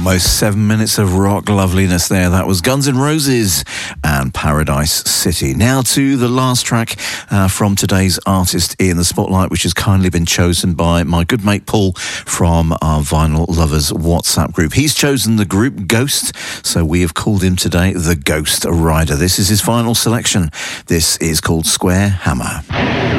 Almost 7 minutes of rock loveliness there. That was Guns N' Roses and Paradise City. Now to the last track from today's Artist in the Spotlight, which has kindly been chosen by my good mate Paul from our Vinyl Lovers WhatsApp group. He's chosen the group Ghost, so we have called him today the Ghost Rider. This is his final selection. This is called Square Hammer.